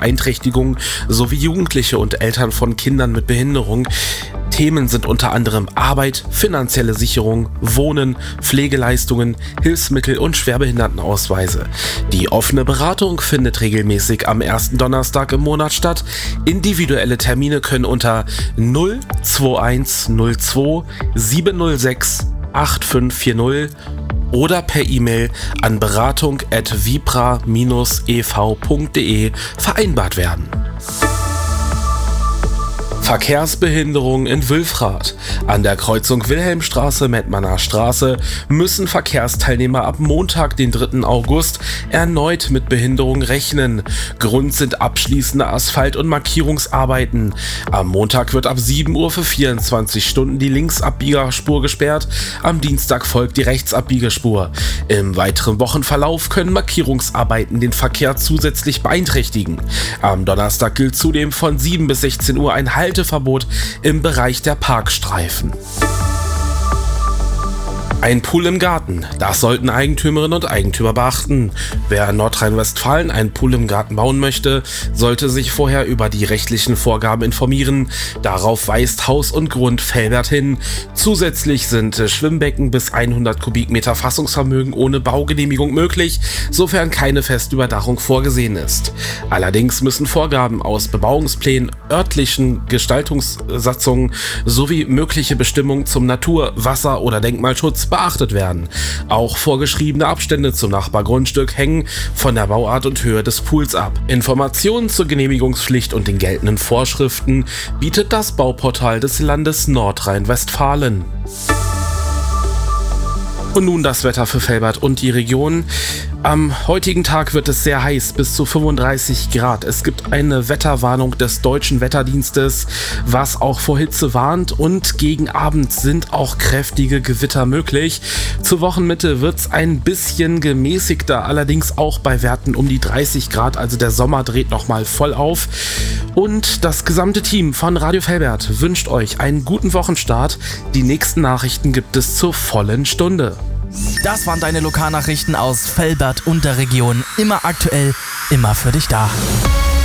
Beeinträchtigung sowie Jugendliche und Eltern von Kindern mit Behinderung. Themen sind unter anderem Arbeit, finanzielle Sicherung, Wohnen, Pflegeleistungen, Hilfsmittel und Schwerbehindertenausweise. Die offene Beratung findet regelmäßig am ersten Donnerstag im Monat statt. Individuelle Termine können unter 02102 706 8540 oder per E-Mail an beratung@vipra-ev.de vereinbart werden. Verkehrsbehinderung in Wülfrath. An der Kreuzung Wilhelmstraße-Mettmanner Straße müssen Verkehrsteilnehmer ab Montag, den 3. August, erneut mit Behinderung rechnen. Grund sind abschließende Asphalt- und Markierungsarbeiten. Am Montag wird ab 7 Uhr für 24 Stunden die Linksabbiegerspur gesperrt. Am Dienstag folgt die Rechtsabbiegerspur. Im weiteren Wochenverlauf können Markierungsarbeiten den Verkehr zusätzlich beeinträchtigen. Am Donnerstag gilt zudem von 7 bis 16 Uhr ein Halteverbot im Bereich der Parkstreifen. Ein Pool im Garten, das sollten Eigentümerinnen und Eigentümer beachten. Wer in Nordrhein-Westfalen einen Pool im Garten bauen möchte, sollte sich vorher über die rechtlichen Vorgaben informieren. Darauf weist Haus und Grund Velbert hin. Zusätzlich sind Schwimmbecken bis 100 Kubikmeter Fassungsvermögen ohne Baugenehmigung möglich, sofern keine Festüberdachung vorgesehen ist. Allerdings müssen Vorgaben aus Bebauungsplänen, örtlichen Gestaltungssatzungen sowie mögliche Bestimmungen zum Natur-, Wasser- oder Denkmalschutz beachtet werden. Auch vorgeschriebene Abstände zum Nachbargrundstück hängen von der Bauart und Höhe des Pools ab. Informationen zur Genehmigungspflicht und den geltenden Vorschriften bietet das Bauportal des Landes Nordrhein-Westfalen. Und nun das Wetter für Velbert und die Region. Am heutigen Tag wird es sehr heiß, bis zu 35 Grad. Es gibt eine Wetterwarnung des Deutschen Wetterdienstes, was auch vor Hitze warnt, und gegen Abend sind auch kräftige Gewitter möglich. Zur Wochenmitte wird es ein bisschen gemäßigter, allerdings auch bei Werten um die 30 Grad, also der Sommer dreht nochmal voll auf. Und das gesamte Team von Radio Velbert wünscht euch einen guten Wochenstart. Die nächsten Nachrichten gibt es zur vollen Stunde. Das waren deine Lokalnachrichten aus Velbert und der Region. Immer aktuell, immer für dich da.